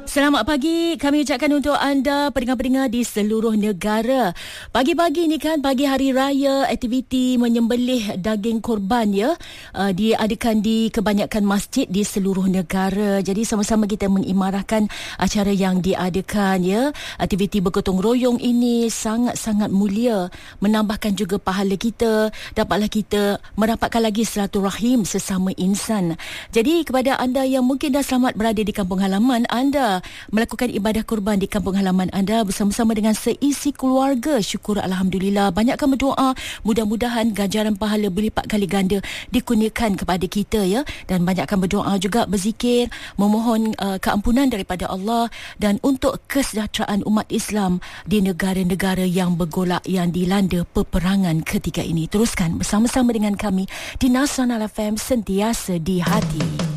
Selamat pagi, kami ucapkan untuk anda pendengar-pendengar di seluruh negara. Pagi-pagi ni kan, pagi hari raya, aktiviti menyembelih daging korban ya, diadakan di kebanyakan masjid di seluruh negara. Jadi sama-sama kita mengimarahkan acara yang diadakan ya. Aktiviti bergotong royong ini sangat-sangat mulia, menambahkan juga pahala kita, dapatlah kita merapatkan lagi silaturahim sesama insan. Jadi kepada anda yang mungkin dah selamat berada di kampung halaman anda, melakukan ibadah kurban di kampung halaman anda bersama-sama dengan seisi keluarga, syukur alhamdulillah. Banyakkan berdoa, mudah-mudahan ganjaran pahala berlipat kali ganda dikurniakan kepada kita ya, dan banyakkan berdoa juga, berzikir, memohon keampunan daripada Allah dan untuk kesejahteraan umat Islam di negara-negara yang bergolak, yang dilanda peperangan ketika ini. Teruskan bersama-sama dengan kami di Nasional FM, sentiasa di hati.